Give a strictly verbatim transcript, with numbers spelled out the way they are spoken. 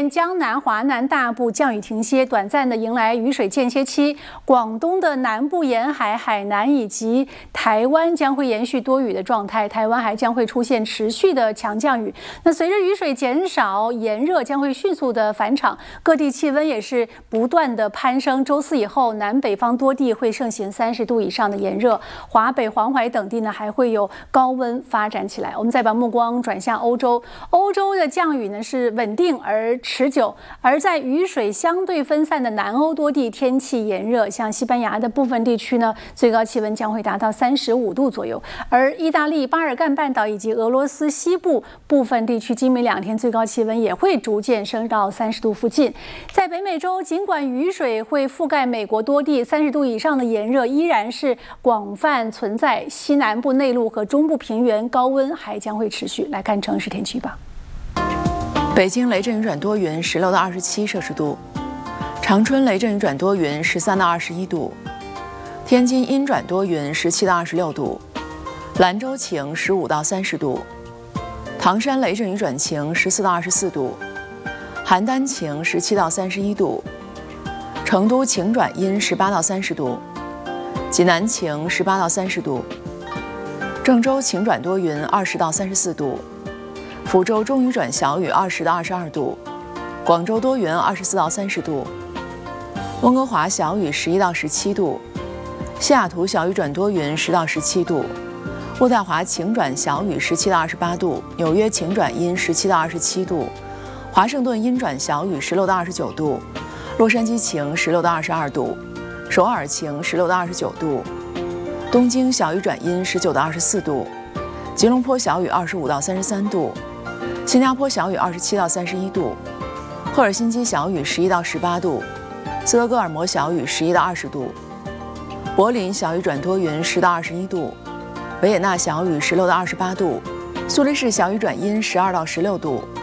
天，江南、华南大部降雨停歇，短暂的迎来雨水间歇期。广东的南部沿海、海南以及台湾将会延续多雨的状态，台湾还将会出现持续的强降雨。那随着雨水减少，炎热将会迅速的返场，各地气温也是不断的攀升。周四以后，南北方多地会盛行三十度以上的炎热，华北、黄淮等地呢还会有高温发展起来。我们再把目光转向欧洲，欧洲的降雨呢是稳定而持久，而在雨水相对分散的南欧多地天气炎热，像西班牙的部分地区呢，最高气温将会达到三十五度左右，而意大利、巴尔干半岛以及俄罗斯西部部分地区今明两天最高气温也会逐渐升到三十度附近。在北美洲，尽管雨水会覆盖美国多地，三十度以上的炎热依然是广泛存在，西南部内陆和中部平原高温还将会持续。来看城市天气预报。 北京雷阵雨转多云，十六到二十七摄氏度；长春雷阵雨转多云，十三到二十一度；天津阴转多云，十七到二十六度；兰州晴，十五到三十度；唐山雷阵雨转晴，十四到二十四度；邯郸晴，十七到三十一度；成都晴转阴，十八到三十度；济南晴，十八到三十度；郑州晴转多云，二十到三十四度；福州中雨转小雨，二十到二十二度；广州多云，二十四到三十度；温哥华小雨，十一到十七度；西雅图小雨转多云，十到十七度；渥太华晴转小雨，十七到二十八度；纽约晴转阴，十七到二十七度；华盛顿阴转小雨，十六到二十九度；洛杉矶晴，十六到二十二度；首尔晴，十六到二十九度；东京小雨转阴，十九到二十四度；吉隆坡小雨，二十五到三十三度；新加坡小雨二十七到三十一度，赫尔辛基小雨十一到十八度，斯德哥尔摩小雨十一到二十度，柏林小雨转多云十到二十一度，维也纳小雨十六到二十八度，苏黎世小雨转阴十二到十六度，